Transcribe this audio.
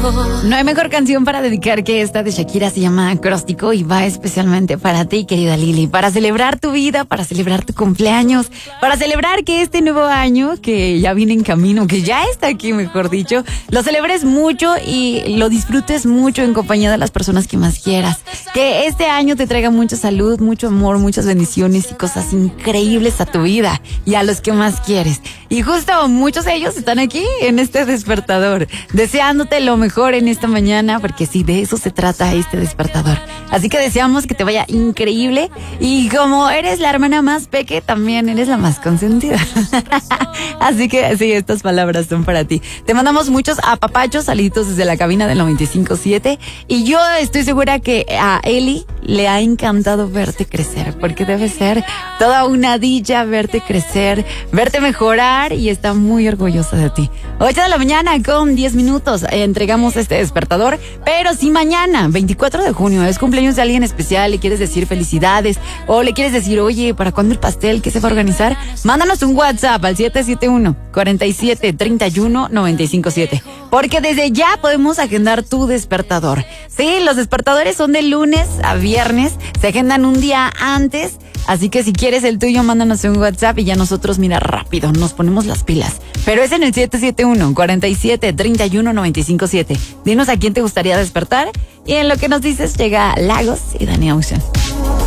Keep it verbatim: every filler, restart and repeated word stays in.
No hay mejor canción para dedicar que esta de Shakira, se llama Acróstico y va especialmente para ti, querida Lili, para celebrar tu vida, para celebrar tu cumpleaños, para celebrar que este nuevo año que ya viene en camino, que ya está aquí, mejor dicho, lo celebres mucho y lo disfrutes mucho en compañía de las personas que más quieras. Que este año te traiga mucha salud, mucho amor, muchas bendiciones y cosas increíbles a tu vida y a los que más quieres. Y justo muchos de ellos están aquí en este despertador, deseándote lo mejor en esta mañana, porque sí, de eso se trata este despertador. Así que deseamos que te vaya increíble y como eres la hermana más peque, también eres la más consentida. Así que sí, estas palabras son para ti. Te mandamos muchos apapachos, saluditos desde la cabina del noventa y cinco siete y yo estoy segura que a Eli le ha encantado verte crecer, porque debe ser toda una dicha verte crecer, verte mejorar y está muy orgullosa de ti. ocho de la mañana con diez minutos eh, entregamos este despertador, pero si mañana, veinticuatro de junio, es cumpleaños de alguien especial, le quieres decir felicidades o le quieres decir, oye, ¿para cuándo el pastel? ¿Qué se va a organizar? Mándanos un WhatsApp al siete siete uno, cuatro siete, tres uno, nueve cinco siete, porque desde ya podemos agendar tu despertador. Sí, los despertadores son de lunes a viernes, se agendan un día antes, así que si quieres el tuyo, mándanos un WhatsApp y ya nosotros, mira, rápido, nos ponemos las pilas. Pero es en el siete siete uno, cuatro siete, tres uno, nueve cinco siete. Dinos a quién te gustaría despertar y en lo que nos dices llega Lagos y Danny Ocean.